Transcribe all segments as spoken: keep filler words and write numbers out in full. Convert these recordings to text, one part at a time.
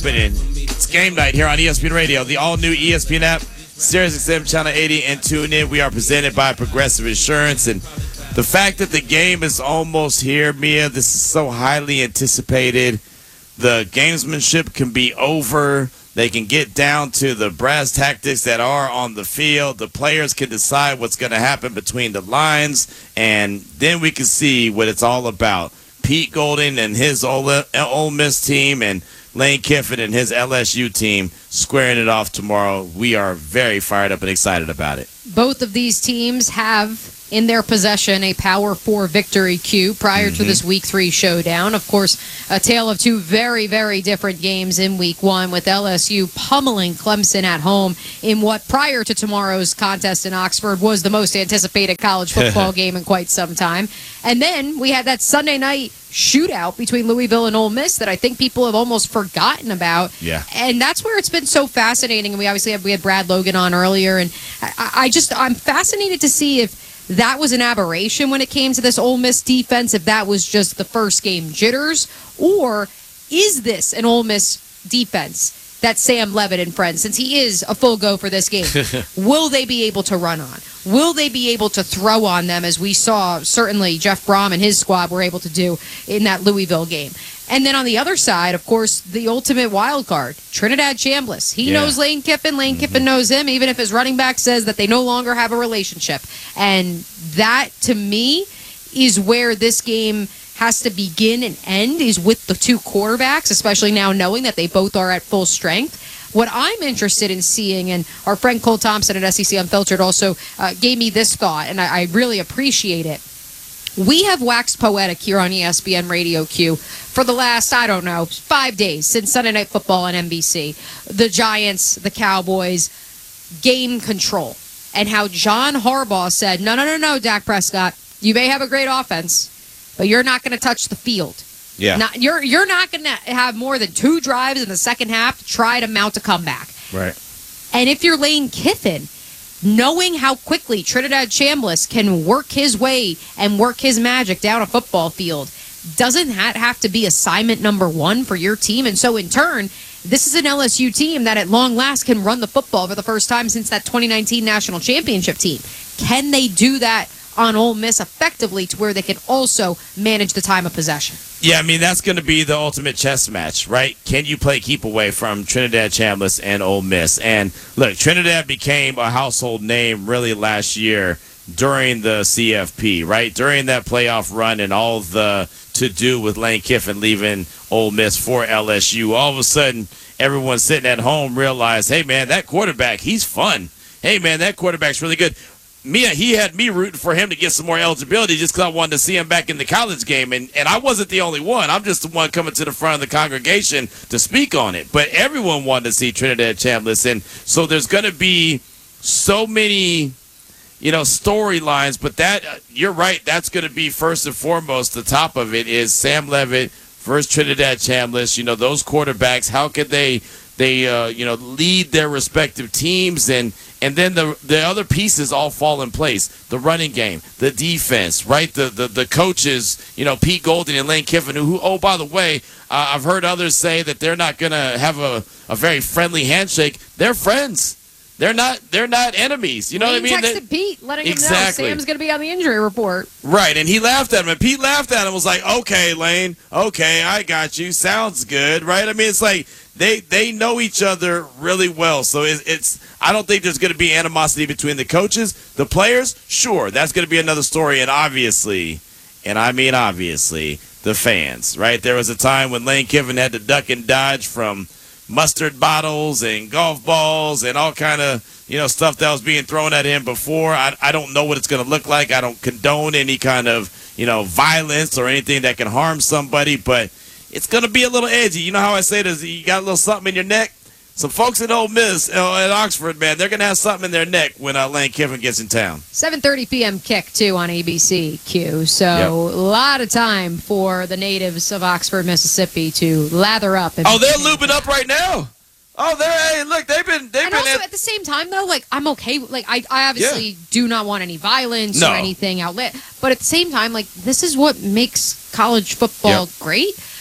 happening. It's game night here on E S P N Radio, the all-new E S P N app, SiriusXM Channel eighty, and tune in. We are presented by Progressive Insurance, and the fact that the game is almost here, Mia, this is so highly anticipated. The gamesmanship can be over. They can get down to the brass tactics that are on the field. The players can decide what's going to happen between the lines, and then we can see what it's all about. Pete Golding and his Ole, Ole Miss team and Lane Kiffin and his L S U team squaring it off tomorrow. We are very fired up and excited about it. Both of these teams have in their possession a Power Four victory queue prior mm-hmm. to this Week Three showdown. Of course, a tale of two very, very different games in Week One, with L S U pummeling Clemson at home in what, prior to tomorrow's contest in Oxford, was the most anticipated college football game in quite some time. And then we had that Sunday night shootout between Louisville and Ole Miss that I think people have almost forgotten about. Yeah. And that's where it's been so fascinating. And we obviously had, we had Brad Logan on earlier, and I, I just I'm fascinated to see if that was an aberration when it came to this Ole Miss defense, if that was just the first game jitters, or is this an Ole Miss defense that Sam Levitt and friends, since he is a full go for this game, will they be able to run on? Will they be able to throw on them, as we saw certainly Jeff Brom and his squad were able to do in that Louisville game? And then on the other side, of course, the ultimate wild card, Trinidad Chambliss. He yeah. knows Lane Kiffin. Lane mm-hmm. Kiffin knows him, even if his running back says that they no longer have a relationship. And that, to me, is where this game has to begin and end, is with the two quarterbacks, especially now knowing that they both are at full strength. What I'm interested in seeing, and our friend Cole Thompson at S E C Unfiltered also uh, gave me this thought, and I, I really appreciate it. We have waxed poetic here on E S P N Radio Q for the last, I don't know, five days since Sunday Night Football on N B C. The Giants, the Cowboys, game control. And how John Harbaugh said, no, no, no, no, Dak Prescott, you may have a great offense, but you're not going to touch the field. Yeah. Not, you're you're not going to have more than two drives in the second half to try to mount a comeback. Right. And if you're Lane Kiffin, knowing how quickly Trinidad Chambliss can work his way and work his magic down a football field, doesn't that have to be assignment number one for your team? And so in turn, this is an L S U team that at long last can run the football for the first time since that twenty nineteen National Championship team. Can they do that on Ole Miss effectively to where they can also manage the time of possession? Yeah, I mean, that's going to be the ultimate chess match, right? Can you play keep away from Trinidad Chambliss and Ole Miss? And look, Trinidad became a household name really last year during the C F P, right? During that playoff run and all the to-do with Lane Kiffin leaving Ole Miss for L S U. All of a sudden, everyone sitting at home realized, hey, man, that quarterback, he's fun. Hey, man, that quarterback's really good. Mia, he had me rooting for him to get some more eligibility just because I wanted to see him back in the college game. And, and I wasn't the only one. I'm just the one coming to the front of the congregation to speak on it. But everyone wanted to see Trinidad Chambliss. And so there's going to be so many, you know, storylines. But that, uh, you're right, that's going to be first and foremost. The top of it is Sam Levitt versus Trinidad Chambliss. You know, those quarterbacks, how could they, they uh, you know, lead their respective teams, and And then the the other pieces all fall in place. The running game, the defense, right? The the, the coaches, you know, Pete Golding and Lane Kiffin, who, oh, by the way, uh, I've heard others say that they're not going to have a, a very friendly handshake. They're friends. They're not They're not enemies. You know Lane what I mean? texted they, Pete, letting exactly. him know Sam's going to be on the injury report. Right, and he laughed at him. And Pete laughed at him and was like, okay, Lane, okay, I got you. Sounds good, right? I mean, it's like, They they know each other really well, so it's, it's I don't think there's going to be animosity between the coaches, the players. Sure, that's going to be another story, and obviously, and I mean obviously, the fans. Right? There was a time when Lane Kiffin had to duck and dodge from mustard bottles and golf balls and all kind of you know stuff that was being thrown at him before. I I don't know what it's going to look like. I don't condone any kind of you know violence or anything that can harm somebody, but it's going to be a little edgy. You know how I say this, you got a little something in your neck? Some folks at Ole Miss, uh, at Oxford, man, they're going to have something in their neck when uh, Lane Kiffin gets in town. seven thirty p.m. kick, too, on A B C Q. So yep. a lot of time for the natives of Oxford, Mississippi to lather up. Oh, they're lubing up right now. Oh, they're, hey, look, they've been, they've and been. also at, at the same time, though, like, I'm okay. Like, I, I obviously yeah. do not want any violence no. or anything outlet. But at the same time, like, this is what makes college football yep. great.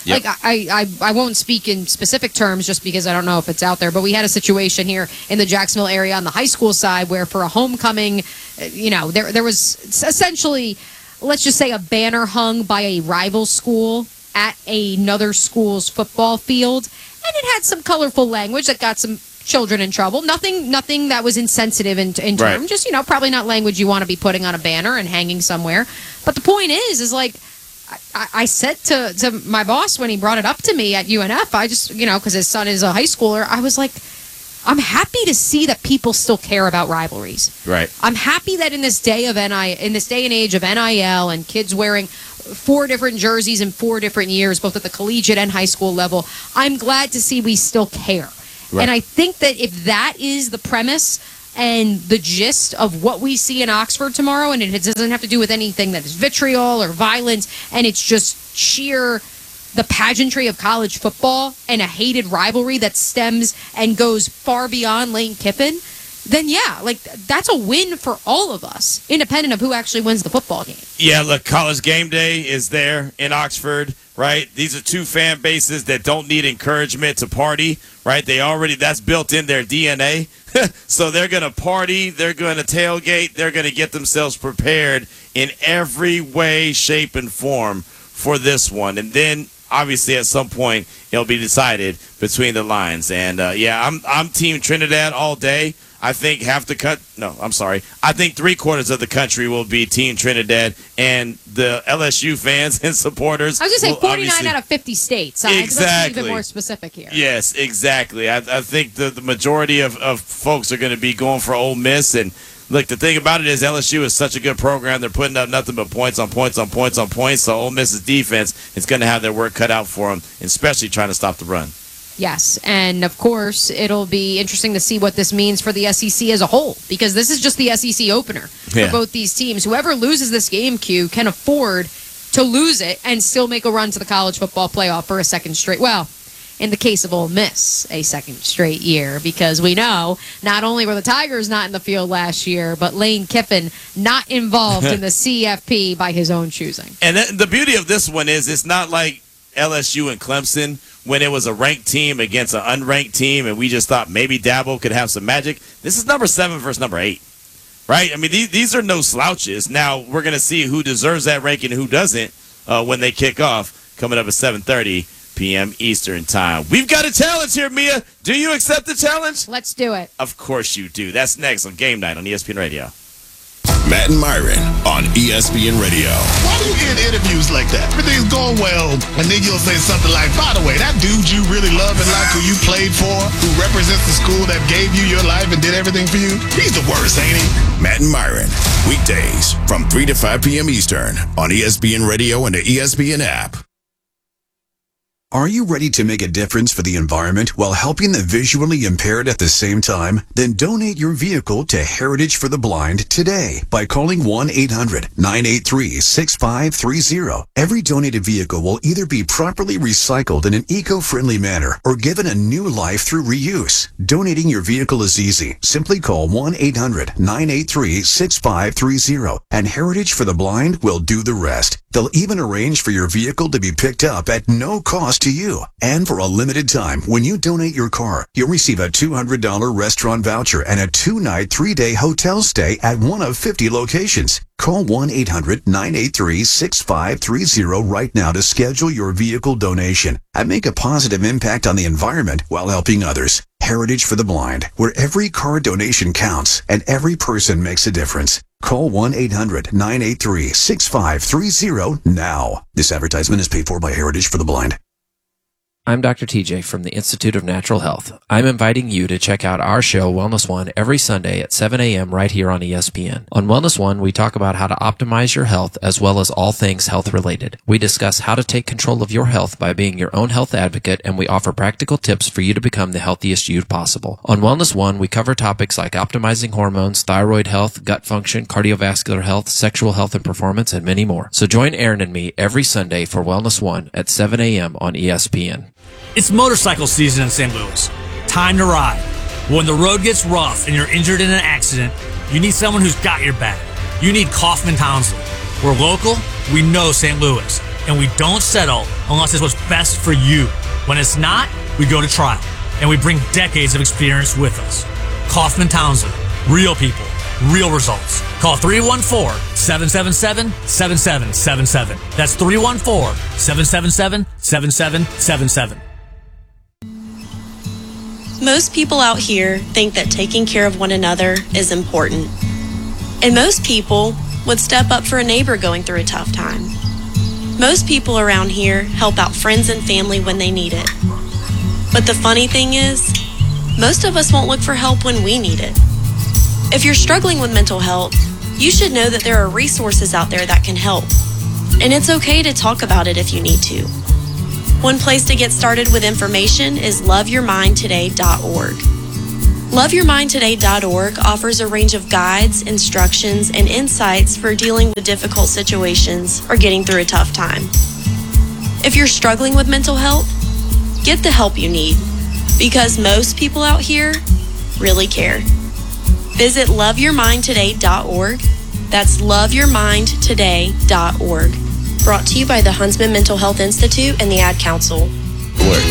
Yep. Like I, I, I won't speak in specific terms just because I don't know if it's out there, but we had a situation here in the Jacksonville area on the high school side where for a homecoming, you know, there there was essentially, let's just say, a banner hung by a rival school at another school's football field, and it had some colorful language that got some children in trouble. Nothing nothing that was insensitive in, in term. Right. Just, you know, probably not language you want to be putting on a banner and hanging somewhere. But the point is, is like, I, I said to, to my boss when he brought it up to me at U N F, I just, you know, because his son is a high schooler, I was like, I'm happy to see that people still care about rivalries. Right. I'm happy that in this day of N I, in this day and age of N I L and kids wearing four different jerseys in four different years, both at the collegiate and high school level, I'm glad to see we still care. Right. And I think that if that is the premise and the gist of what we see in Oxford tomorrow, and it doesn't have to do with anything that is vitriol or violence, and it's just sheer the pageantry of college football and a hated rivalry that stems and goes far beyond Lane Kiffin, then yeah, like that's a win for all of us, independent of who actually wins the football game. Yeah, look, College Game Day is there in Oxford, right? These are two fan bases that don't need encouragement to party, right? They already, that's built in their D N A. So they're going to party, they're going to tailgate, they're going to get themselves prepared in every way, shape, and form for this one. And then, obviously, at some point, it'll be decided between the lines. And, uh, yeah, I'm I'm Team Trinidad all day. I think half the cut. No, I'm sorry. I think three quarters of the country will be Team Trinidad, and the L S U fans and supporters. I was going to say forty-nine out of fifty states. Exactly. Let's be even more specific here. Yes, exactly. I, I think the, the majority of, of folks are going to be going for Ole Miss. And look, the thing about it is L S U is such a good program. They're putting up nothing but points on points on points on points. So Ole Miss's defense is going to have their work cut out for them, especially trying to stop the run. Yes, and of course, it'll be interesting to see what this means for the S E C as a whole, because this is just the S E C opener for Yeah. both these teams. Whoever loses this game, Q, can afford to lose it and still make a run to the college football playoff for a second straight. Well, in the case of Ole Miss, a second straight year, because we know not only were the Tigers not in the field last year, but Lane Kiffin not involved in the C F P by his own choosing. And th- the beauty of this one is it's not like L S U and Clemson when it was a ranked team against an unranked team and we just thought maybe Dabo could have some magic. This is number seven versus number eight, right? I mean, these, these are no slouches. Now, we're going to see who deserves that ranking and who doesn't uh, when they kick off, coming up at seven thirty p.m. Eastern Time. We've got a challenge here, Mia. Do you accept the challenge? Let's do it. Of course you do. That's next on Game Night on E S P N Radio. Matt and Myron on E S P N Radio. Why do you end interviews like that? Everything's going well, and then you'll say something like, by the way, that dude you really love and like, who you played for, who represents the school that gave you your life and did everything for you, he's the worst, ain't he? Matt and Myron, weekdays from three to five p.m. Eastern on E S P N Radio and the E S P N app. Are you ready to make a difference for the environment while helping the visually impaired at the same time? Then donate your vehicle to Heritage for the Blind today by calling one eight hundred nine eight three six five three zero. Every donated vehicle will either be properly recycled in an eco-friendly manner or given a new life through reuse. Donating your vehicle is easy. Simply call one eight hundred nine eight three six five three zero and Heritage for the Blind will do the rest. They'll even arrange for your vehicle to be picked up at no cost to you. And for a limited time, when you donate your car, you'll receive a two hundred dollars restaurant voucher and a two-night, three-day hotel stay at one of fifty locations. Call one eight hundred nine eight three six five three zero right now to schedule your vehicle donation and make a positive impact on the environment while helping others. Heritage for the Blind, where every car donation counts and every person makes a difference. Call one eight hundred nine eight three six five three zero now. This advertisement is paid for by Heritage for the Blind. I'm Doctor T J from the Institute of Natural Health. I'm inviting you to check out our show, Wellness One, every Sunday at seven a.m. right here on E S P N. On Wellness One, we talk about how to optimize your health as well as all things health-related. We discuss how to take control of your health by being your own health advocate, and we offer practical tips for you to become the healthiest you possible. On Wellness One, we cover topics like optimizing hormones, thyroid health, gut function, cardiovascular health, sexual health and performance, and many more. So join Aaron and me every Sunday for Wellness One at seven a.m. on E S P N. It's motorcycle season in Saint Louis. Time to ride. When the road gets rough and you're injured in an accident, you need someone who's got your back. You need Kaufman Townsley. We're local. We know Saint Louis. and we don't settle unless it's what's best for you. When it's not, we go to trial, and we bring decades of experience with us. Kaufman Townsend, real people, real results. Call three one four, seven seven seven, seven seven seven seven. That's three one four, seven seven seven, seven seven seven seven. Most people out here think that taking care of one another is important. And most people would step up for a neighbor going through a tough time. Most people around here help out friends and family when they need it. But the funny thing is, most of us won't look for help when we need it. If you're struggling with mental health, you should know that there are resources out there that can help. And it's okay to talk about it if you need to. One place to get started with information is love your mind today dot org. love your mind today dot org offers a range of guides, instructions, and insights for dealing with difficult situations or getting through a tough time. If you're struggling with mental health, get the help you need, because most people out here really care. Visit love your mind today dot org. That's love your mind today dot org. Brought to you by the Huntsman Mental Health Institute and the Ad Council. Work.